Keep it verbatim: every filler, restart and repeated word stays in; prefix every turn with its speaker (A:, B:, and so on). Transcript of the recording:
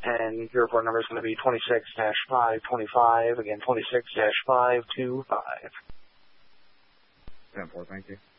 A: and your report number is going to be twenty-six dash five twenty-five. Again, twenty-six dash five twenty-five.
B: ten four, thank you.